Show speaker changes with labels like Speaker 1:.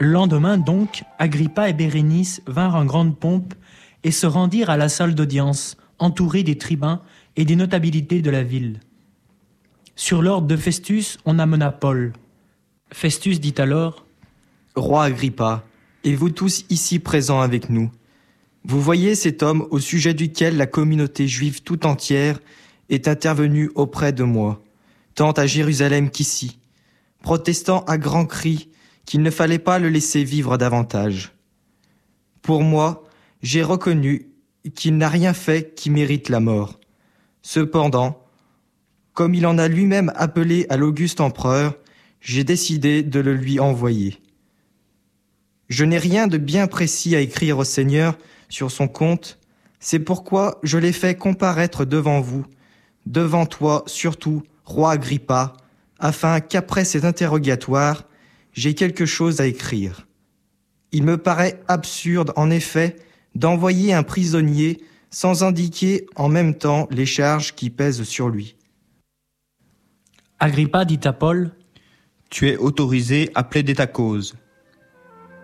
Speaker 1: Le lendemain donc, Agrippa et Bérénice vinrent en grande pompe et se rendirent à la salle d'audience, entourés des tribuns et des notabilités de la ville. Sur l'ordre de Festus, on amena Paul. Festus dit alors :
Speaker 2: « Roi Agrippa, et vous tous ici présents avec nous, vous voyez cet homme au sujet duquel la communauté juive tout entière est intervenue auprès de moi, tant à Jérusalem qu'ici, protestant à grands cris qu'il ne fallait pas le laisser vivre davantage. Pour moi, j'ai reconnu qu'il n'a rien fait qui mérite la mort. Cependant, comme il en a lui-même appelé à l'auguste empereur, j'ai décidé de le lui envoyer. Je n'ai rien de bien précis à écrire au Seigneur sur son compte, c'est pourquoi je l'ai fait comparaître devant vous, devant toi surtout, roi Agrippa, afin qu'après cet interrogatoire, j'ai quelque chose à écrire. Il me paraît absurde, en effet, d'envoyer un prisonnier sans indiquer en même temps les charges qui pèsent sur lui. »
Speaker 1: Agrippa dit à Paul :
Speaker 3: « Tu es autorisé à plaider ta cause. »